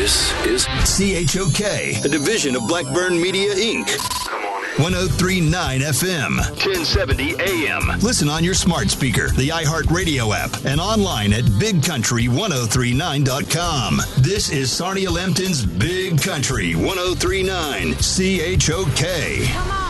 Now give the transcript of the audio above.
This is CHOK, a division of Blackburn Media, Inc. 103.9 FM, 1070 AM. Listen on your smart speaker, the iHeartRadio app, and online at BigCountry1039.com. This is Sarnia Lambton's Big Country 1039 CHOK. Come on.